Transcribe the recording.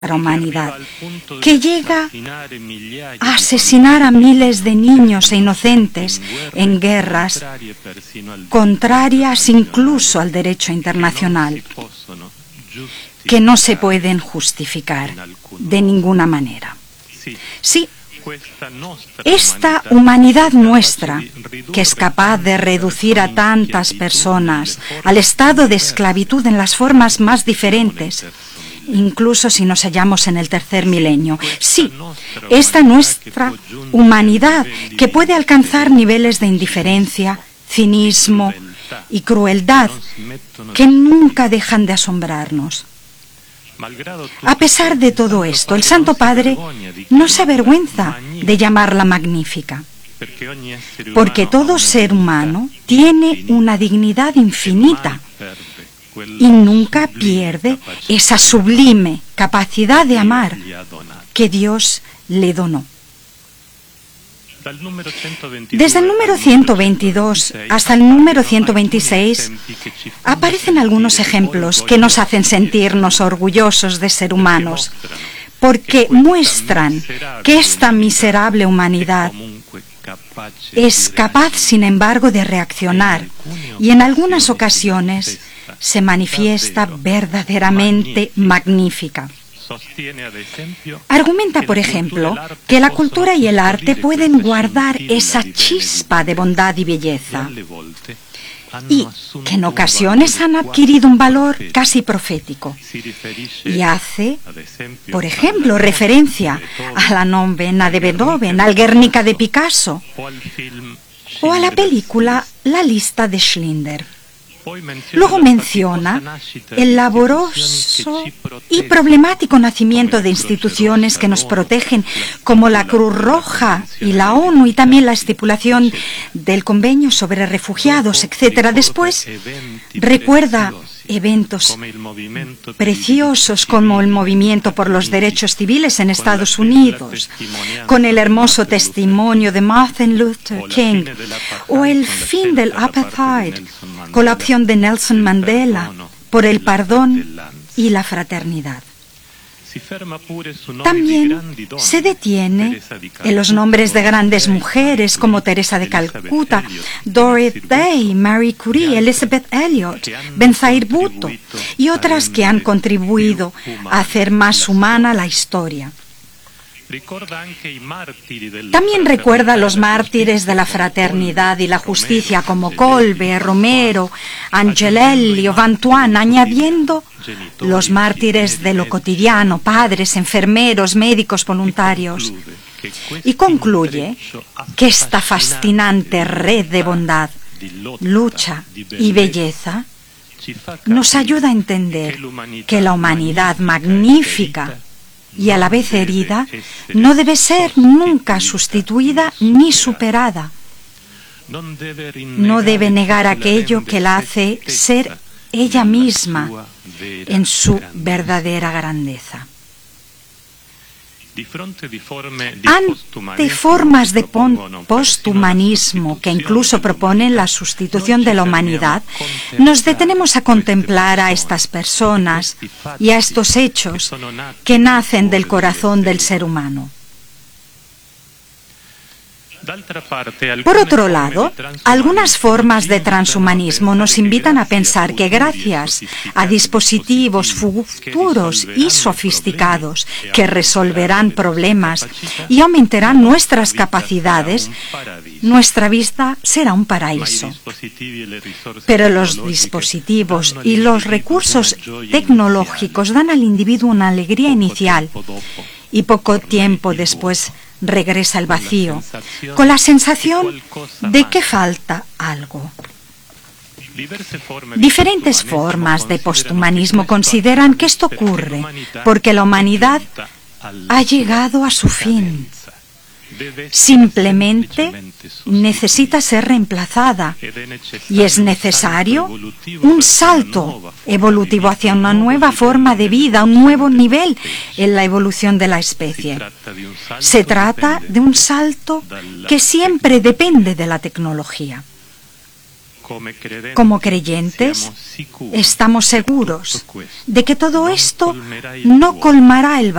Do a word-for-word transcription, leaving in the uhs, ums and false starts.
la humanidad, que llega a asesinar a miles de niños e inocentes en guerras contrarias incluso al derecho internacional, que no se pueden justificar de ninguna manera. Sí, esta humanidad nuestra, que es capaz de reducir a tantas personas al estado de esclavitud en las formas más diferentes, incluso si nos hallamos en el tercer milenio. Sí, esta nuestra humanidad que puede alcanzar niveles de indiferencia, cinismo y crueldad que nunca dejan de asombrarnos. A pesar de todo esto, el Santo Padre no se avergüenza de llamarla magnífica, porque todo ser humano tiene una dignidad infinita y nunca pierde esa sublime capacidad de amar que Dios le donó. Desde el número ciento veintidós hasta el número ciento veintiséis aparecen algunos ejemplos que nos hacen sentirnos orgullosos de ser humanos, porque muestran que esta miserable humanidad es capaz, sin embargo, de reaccionar y en algunas ocasiones se manifiesta verdaderamente magnífica. Argumenta, por ejemplo, que la cultura y el arte pueden guardar esa chispa de bondad y belleza y que en ocasiones han adquirido un valor casi profético. Y hace, por ejemplo, referencia a la novena de Beethoven, al Guernica de Picasso o a la película La lista de Schindler. Luego menciona el laboroso y problemático nacimiento de instituciones que nos protegen, como la Cruz Roja y la ONU, y también la estipulación del Convenio sobre Refugiados, etcétera. Después recuerda eventos preciosos como el movimiento por los derechos civiles en Estados Unidos, con el hermoso testimonio de Martin Luther King, o el fin del apartheid, con la opción de Nelson Mandela por el perdón y la fraternidad. También se detiene en los nombres de grandes mujeres como Teresa de Calcuta, Dorothy Day, Marie Curie, Elizabeth Elliot, Benazir Bhutto y otras que han contribuido a hacer más humana la historia. También recuerda a los mártires de la fraternidad y la justicia como Kolbe, Romero, Angelelli o Vantuan, añadiendo los mártires de lo cotidiano, padres, enfermeros, médicos voluntarios. Y concluye que esta fascinante red de bondad, lucha y belleza nos ayuda a entender que la humanidad magnífica y a la vez herida, no debe ser nunca sustituida ni superada. No debe negar aquello que la hace ser ella misma en su verdadera grandeza. Ante formas de posthumanismo que incluso proponen la sustitución de la humanidad, nos detenemos a contemplar a estas personas y a estos hechos que nacen del corazón del ser humano. Por otro lado, algunas formas de transhumanismo nos invitan a pensar que gracias a dispositivos futuros y sofisticados que resolverán problemas y aumentarán nuestras capacidades, nuestra vida será un paraíso. Pero los dispositivos y los recursos tecnológicos dan al individuo una alegría inicial y poco tiempo después regresa el vacío, con la sensación de que falta algo. Diferentes formas de posthumanismo consideran que esto ocurre porque la humanidad ha llegado a su fin. Simplemente necesita ser reemplazada y es necesario un salto evolutivo hacia una nueva forma de vida, un nuevo nivel en la evolución de la especie. Se trata de un salto que siempre depende de la tecnología. Como creyentes, estamos seguros de que todo esto no colmará el